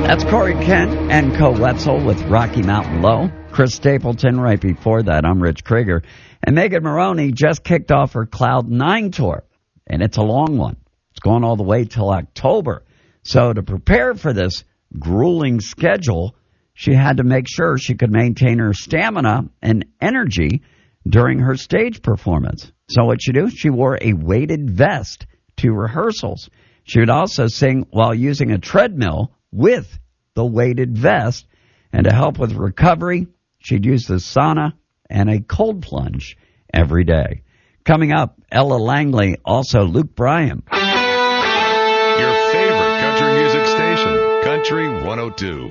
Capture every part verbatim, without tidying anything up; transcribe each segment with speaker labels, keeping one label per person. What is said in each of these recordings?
Speaker 1: That's Corey Kent and Co. Wetzel with Rocky Mountain Low. Chris Stapleton right before that. I'm Rich Krieger. And Megan Moroney just kicked off her Cloud nine tour, and it's a long one. It's going all the way till October. So to prepare for this grueling schedule, she had to make sure she could maintain her stamina and energy during her stage performance. So what she do? She wore a weighted vest to rehearsals. She would also sing while using a treadmill with the weighted vest. And to help with recovery, she'd use the sauna and a cold plunge every day. Coming up, Ella Langley, also Luke Bryan.
Speaker 2: Your favorite country music station, Country one oh two.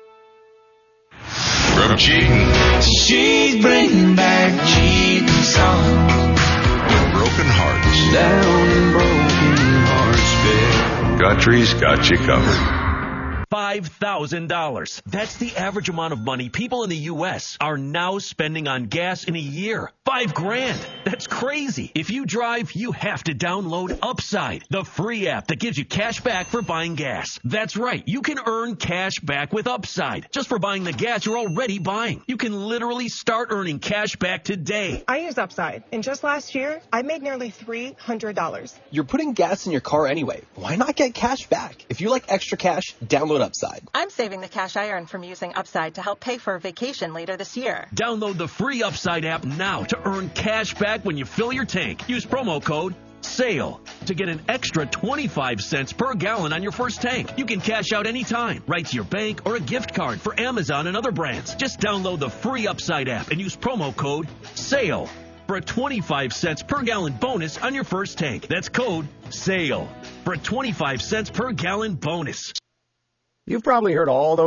Speaker 2: From cheating,
Speaker 3: she's bringing back cheating songs.
Speaker 2: With broken hearts,
Speaker 3: down in broken hearts,
Speaker 2: Country's got you covered.
Speaker 4: five thousand dollars. That's the average amount of money people in the U S are now spending on gas in a year. Five grand. That's crazy. If you drive, you have to download Upside, the free app that gives you cash back for buying gas. That's right. You can earn cash back with Upside just for buying the gas you're already buying. You can literally start earning cash back today.
Speaker 5: I use Upside, and just last year, I made nearly three hundred dollars.
Speaker 6: You're putting gas in your car anyway. Why not get cash back? If you like extra cash, download Upside.
Speaker 7: I'm saving the cash I earn from using Upside to help pay for a vacation later this year.
Speaker 4: Download the free Upside app now to earn cash back when you fill your tank. Use promo code SALE to get an extra twenty-five cents per gallon on your first tank. You can cash out anytime, right to your bank or a gift card for Amazon and other brands. Just download the free Upside app and use promo code SALE for a twenty-five cents per gallon bonus on your first tank. That's code SALE for a twenty-five cents per gallon bonus.
Speaker 8: You've probably heard all those